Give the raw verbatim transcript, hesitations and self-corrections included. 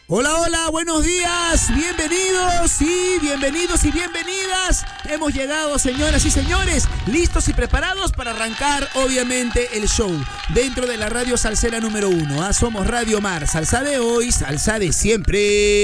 Hola, hola, buenos días, bienvenidos y bienvenidos y bienvenidas. Hemos llegado, señoras y señores, listos y preparados para arrancar, obviamente, el show dentro de la radio salsera número uno. ¿ah? Somos Radio Mar, salsa de hoy, salsa de siempre.